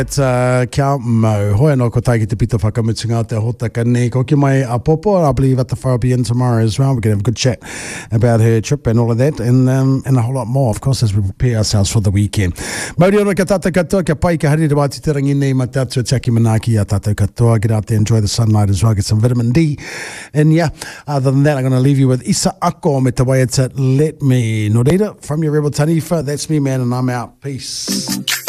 It's kia mau. Hoi anō ko taiki te pito whakamutunga te hotaka nei. Ko ki mai a popo. I believe at the far be in tomorrow as well. We're going to have a good chat about her trip and all of that and a whole lot more, of course, as we prepare ourselves for the weekend. Mauri ora ka tātou katoa, kia pai ka hari te wāti te rangi nei, ma te atu taki manaki a tātou katoa. Get out there, enjoy the sunlight as well, get some vitamin D. And yeah, other than that, I'm going to leave you with Isa Ako me te way it's at Let Me. No reira, from your Rebel Taniwha, that's me, man, and I'm out. Peace.